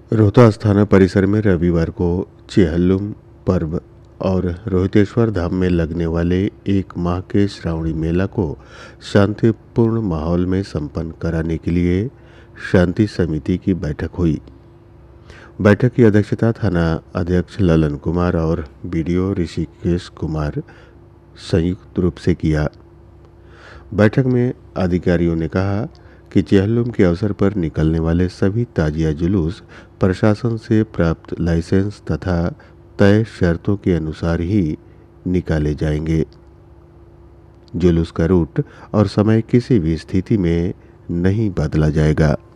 रोहतास थाना परिसर में रविवार को चेहल्लुम पर्व और रोहितेश्वर धाम में लगने वाले एक माह के श्रावणी मेला को शांतिपूर्ण माहौल में संपन्न कराने के लिए शांति समिति की बैठक हुई। बैठक की अध्यक्षता थाना अध्यक्ष ललन कुमार और बीडीओ ऋषिकेश कुमार संयुक्त रूप से किया। बैठक में अधिकारियों ने कहा कि चेहल्लुम के अवसर पर निकलने वाले सभी ताजिया जुलूस प्रशासन से प्राप्त लाइसेंस तथा तय शर्तों के अनुसार ही निकाले जाएंगे। जुलूस का रूट और समय किसी भी स्थिति में नहीं बदला जाएगा।